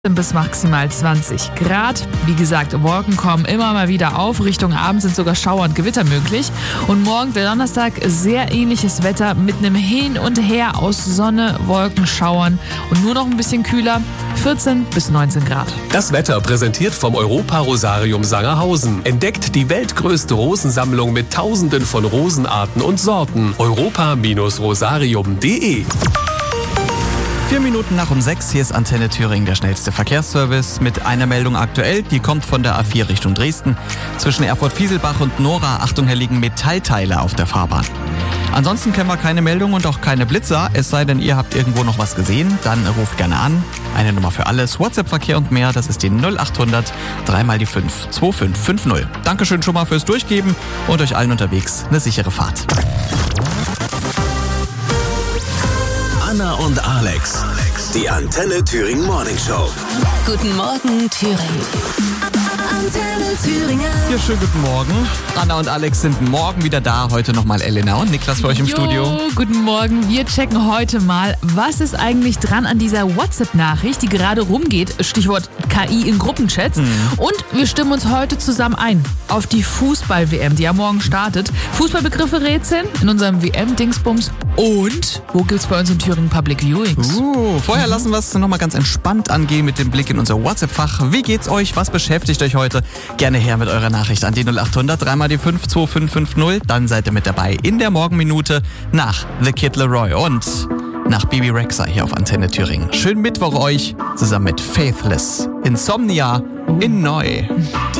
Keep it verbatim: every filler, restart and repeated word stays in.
bis maximal zwanzig Grad. Wie gesagt, Wolken kommen immer mal wieder auf. Richtung Abend sind sogar Schauer und Gewitter möglich. Und morgen, der Donnerstag, sehr ähnliches Wetter mit einem Hin und Her aus Sonne, Wolken, Schauern und nur noch ein bisschen kühler. vierzehn bis neunzehn Grad. Das Wetter präsentiert vom Europa-Rosarium Sangerhausen. Entdeckt die weltgrößte Rosensammlung mit Tausenden von Rosenarten und Sorten. europa Rosarium punkt de. Vier Minuten nach um sechs, hier ist Antenne Thüringen, der schnellste Verkehrsservice mit einer Meldung aktuell, die kommt von der A vier Richtung Dresden. Zwischen Erfurt-Fieselbach und Nora, Achtung, hier liegen Metallteile auf der Fahrbahn. Ansonsten kennen wir keine Meldung und auch keine Blitzer, es sei denn, ihr habt irgendwo noch was gesehen, dann ruft gerne an. Eine Nummer für alles, WhatsApp-Verkehr und mehr, das ist die null acht hundert, dreimal die fünf, zwei fünf fünf null. Dankeschön schon mal fürs Durchgeben und euch allen unterwegs eine sichere Fahrt. Anna und Alex, die Antenne Thüringen Morning Show. Guten Morgen, Thüringen. Antenne Thüringen. Ja, schönen guten Morgen. Anna und Alex sind morgen wieder da. Heute nochmal Elena und Niklas für euch im Jo, Studio. Guten Morgen. Wir checken heute mal, was ist eigentlich dran an dieser WhatsApp-Nachricht, die gerade rumgeht. Stichwort K I in Gruppenchats. Mhm. Und wir stimmen uns heute zusammen ein auf die Fußball-W M, die ja morgen startet. Fußballbegriffe rätseln in unserem W M-Dingsbums. Und wo gibt's bei uns in Thüringen Public Viewings? Uh, vorher mhm. lassen wir es nochmal ganz entspannt angehen mit dem Blick in unser WhatsApp-Fach. Wie geht's euch? Was beschäftigt euch heute? Gerne her mit eurer Nachricht an die null acht hundert, dreimal die fünf, zwei fünf fünf null. Dann seid ihr mit dabei in der Morgenminute nach The Kid Laroi und nach Bibi Rexha hier auf Antenne Thüringen. Schönen Mittwoch euch zusammen mit Faithless. Insomnia in Neu.